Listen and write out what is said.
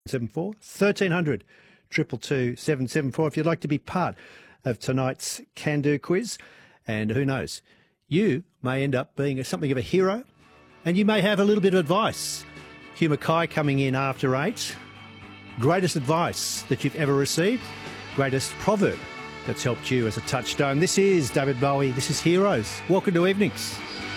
74 1300 222 774 if you'd like to be part of tonight's Can Do quiz. And who knows, you may end up being something of a hero and you may have a little bit of advice. Hugh Mackay coming in after 8. Greatest advice that you've ever received, greatest proverb that's helped you as a touchstone. This is David Bowie, this is Heroes. Welcome to Evenings.